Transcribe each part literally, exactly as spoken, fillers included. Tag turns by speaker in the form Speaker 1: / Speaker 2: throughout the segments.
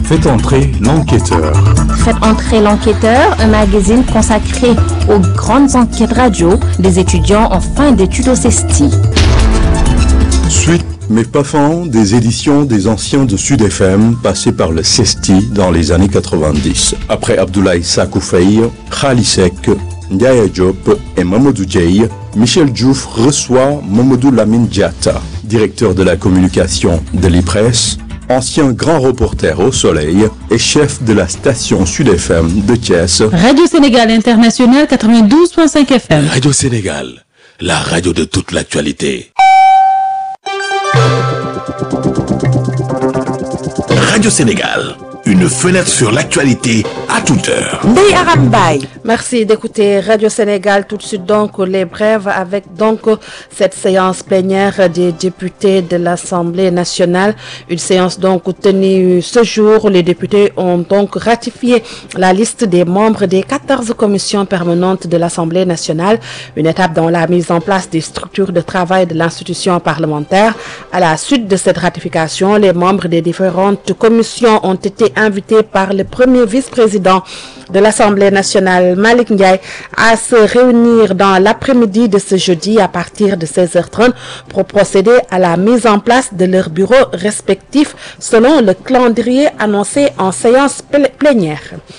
Speaker 1: Faites entrer l'enquêteur.
Speaker 2: Faites entrer l'enquêteur, un magazine consacré aux grandes enquêtes radio des étudiants en fin d'études au CESTI.
Speaker 1: Suite mais pas fin des éditions des anciens de Sud F M passés par le CESTI dans les années quatre-vingt-dix. Après Abdoulaye Sakoufei, Khali Seck, Ndiaye Diop et Mamadou Dieye, Michel Diouf reçoit Mamadou Lamine Diatta, directeur de la communication de l'I P R E S, ancien grand reporter au Soleil et chef de la station Sud F M de Thiès.
Speaker 3: Radio Sénégal International quatre-vingt-douze virgule cinq F M.
Speaker 4: Radio Sénégal, la radio de toute l'actualité. Radio Sénégal, une fenêtre sur l'actualité à toute heure.
Speaker 5: Ndeye Aram Mbaye. Merci d'écouter Radio Sénégal. Tout de suite donc les brèves avec donc cette séance plénière des députés de l'Assemblée nationale. Une séance donc tenue ce jour. Les députés ont donc ratifié la liste des membres des quatorze commissions permanentes de l'Assemblée nationale. Une étape dans la mise en place des structures de travail de l'institution parlementaire. À la suite de cette ratification, les membres des différentes commissions ont été invités par le premier vice-président de l'Assemblée nationale, Malick Ndiaye, à se réunir dans l'après-midi de ce jeudi à partir de seize heures trente pour procéder à la mise en place de leurs bureaux respectifs selon le calendrier annoncé en séance plénière.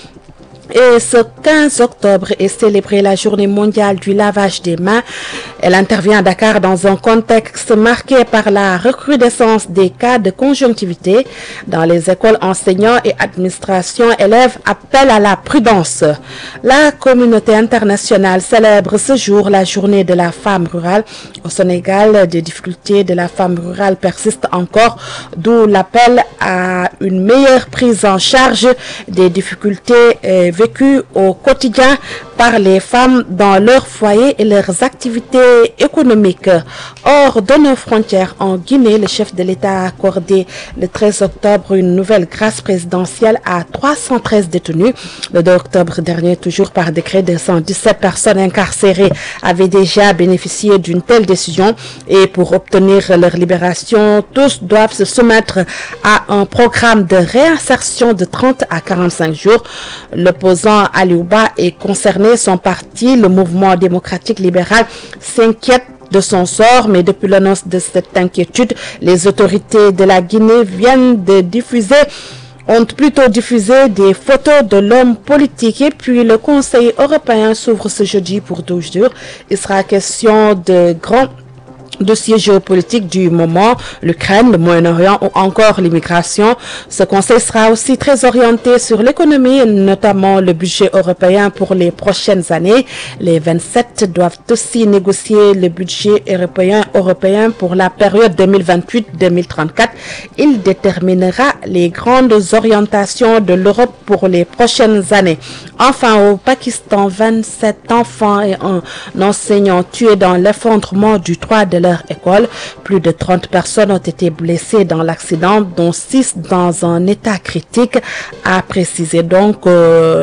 Speaker 5: Et ce quinze octobre est célébrée la journée mondiale du lavage des mains. Elle intervient à Dakar dans un contexte marqué par la recrudescence des cas de conjonctivité. Dans les écoles, enseignants et administration élèves appellent à la prudence. La communauté internationale célèbre ce jour la journée de la femme rurale. Au Sénégal, des difficultés de la femme rurale persistent encore, d'où l'appel à une meilleure prise en charge des difficultés euh, vécues au quotidien par les femmes dans leur foyer et leurs activités économiques. Hors de nos frontières, en Guinée, le chef de l'État a accordé le treize octobre une nouvelle grâce présidentielle à trois cent treize détenus. Le deux octobre dernier, toujours par décret, deux cent dix-sept personnes incarcérées avaient déjà bénéficié d'une telle décision et pour obtenir leur libération, tous doivent se soumettre à un programme de réinsertion de trente à quarante-cinq jours. L'opposant Aliouba est concerné. Son parti, le Mouvement démocratique libéral, s'inquiète de son sort, mais depuis l'annonce de cette inquiétude, les autorités de la Guinée viennent de diffuser ont plutôt diffusé des photos de l'homme politique. Et puis le Conseil européen s'ouvre ce jeudi pour douze jours. Il sera question de grands dossiers géopolitiques du moment, l'Ukraine, le Moyen-Orient ou encore l'immigration. Ce conseil sera aussi très orienté sur l'économie, notamment le budget européen pour les prochaines années. Les vingt-sept doivent aussi négocier le budget européen, européen pour la période deux mille vingt-huit deux mille trente-quatre. Il déterminera les grandes orientations de l'Europe pour les prochaines années. Enfin, au Pakistan, vingt-sept enfants et un enseignant tués dans l'effondrement du toit de leur école. Plus de trente personnes ont été blessées dans l'accident, dont six dans un état critique, a précisé donc euh,